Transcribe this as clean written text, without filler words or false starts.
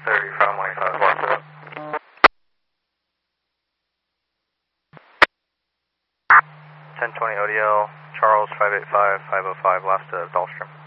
3515, last up. 1020 ODL, Charles 585, 505, last of Dahlstrom.